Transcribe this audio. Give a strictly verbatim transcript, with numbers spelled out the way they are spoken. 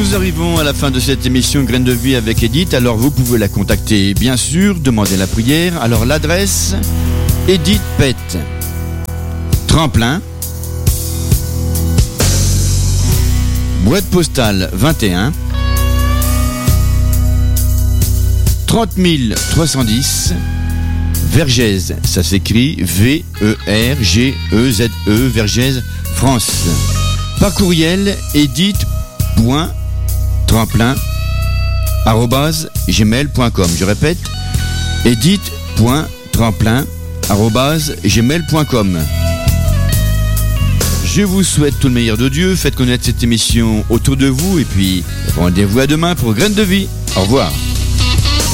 Nous arrivons à la fin de cette émission Graines de Vie avec Edith. Alors vous pouvez la contacter, bien sûr, demander la prière. Alors l'adresse, Edith Pett, Tremplin, boîte postale vingt et un, trente mille trois cent dix, Vergès. Ça s'écrit V E R G E Z E, Vergès, France. Par courriel, edith.tremplin arobase gmail point com. Je répète, edith.tremplin arobase gmail point com. Je vous souhaite tout le meilleur de Dieu. Faites connaître cette émission autour de vous et puis rendez-vous à demain pour Graines de Vie. Au revoir.